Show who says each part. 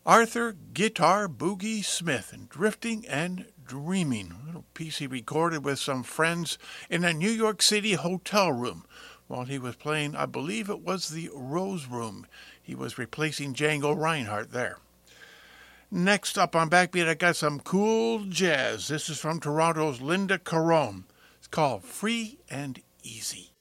Speaker 1: Arthur Guitar Boogie Smith and Drifting and Dreaming. A little piece he recorded with some friends in a New York City hotel room while he was playing, I believe it was the Rose Room. He was replacing Django Reinhardt there. Next up on Backbeat, I got some cool jazz. This is from Toronto's Linda Carone. It's called Free and Easy.